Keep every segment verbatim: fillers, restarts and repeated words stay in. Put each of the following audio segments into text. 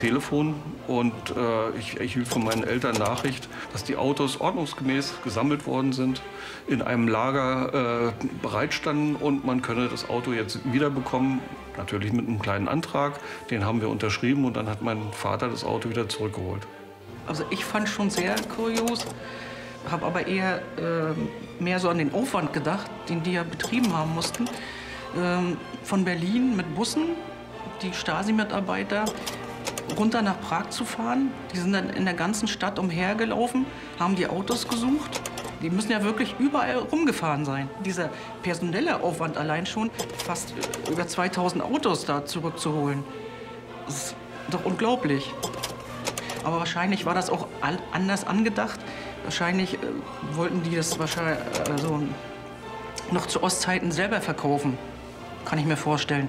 Telefon und äh, ich erhielt von meinen Eltern Nachricht, dass die Autos ordnungsgemäß gesammelt worden sind, in einem Lager äh, bereitstanden und man könne das Auto jetzt wiederbekommen, natürlich mit einem kleinen Antrag. Den haben wir unterschrieben und dann hat mein Vater das Auto wieder zurückgeholt. Also ich fand schon sehr kurios, habe aber eher äh, mehr so an den Aufwand gedacht, den die ja betrieben haben mussten. Ähm, von Berlin mit Bussen, die Stasi-Mitarbeiter, runter nach Prag zu fahren. Die sind dann in der ganzen Stadt umhergelaufen, haben die Autos gesucht. Die müssen ja wirklich überall rumgefahren sein. Dieser personelle Aufwand allein schon, fast über zweitausend Autos da zurückzuholen. Das ist doch unglaublich. Aber wahrscheinlich war das auch anders angedacht. Wahrscheinlich äh, wollten die das wahrscheinlich also noch zu Ostzeiten selber verkaufen. Kann ich mir vorstellen.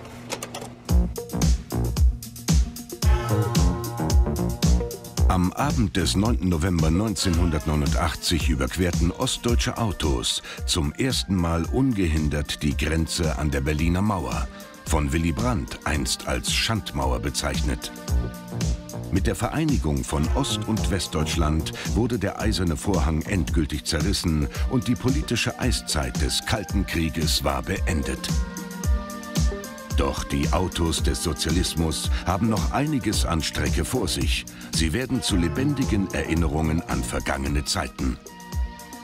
Am Abend des neunten November neunzehnhundertneunundachtzig überquerten ostdeutsche Autos zum ersten Mal ungehindert die Grenze an der Berliner Mauer, von Willy Brandt einst als Schandmauer bezeichnet. Mit der Vereinigung von Ost- und Westdeutschland wurde der Eiserne Vorhang endgültig zerrissen und die politische Eiszeit des Kalten Krieges war beendet. Doch die Autos des Sozialismus haben noch einiges an Strecke vor sich. Sie werden zu lebendigen Erinnerungen an vergangene Zeiten.